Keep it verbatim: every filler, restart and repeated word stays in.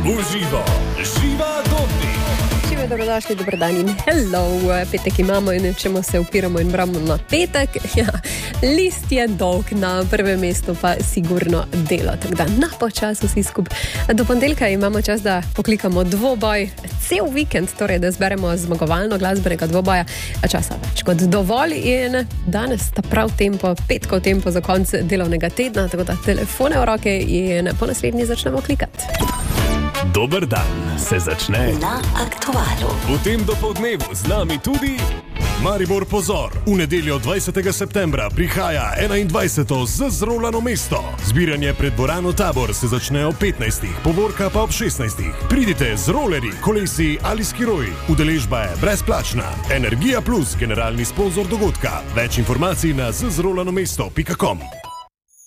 Uživo, živa Dobnik. Živijo, dobrodošli, dober dan in hello. Petek imamo in čemu se upiramo in bramo na petek. Ja, list je dolg, na prvem mestu pa sigurno delo. Tako da na počas vsi skupaj. Do ponedeljka imamo čas, da poklikamo dvoboj. Cel vikend, torej da zberemo zmagovalno glasbenega dvoboja. Časa več kot dovolj in danes ta prav tempo, petkov tempo za konec delovnega tedna. Tako da telefone v roke in po naslednji začnemo klikati. Dober dan se začne na Aktualu. V tem dopoldnevu z nami tudi Maribor pozor. V nedeljo dvajsetega septembra prihaja enaindvajseto z Zrolano mesto. Zbiranje pred dvorano Tabor se začne ob petnajstih, povorka pa ob šestnajstih. Pridite z rolerji, kolesi ali skiroji. Udeležba je brezplačna. Energija Plus, generalni sponzor dogodka. Več informacij na z zrolano mesto pika com.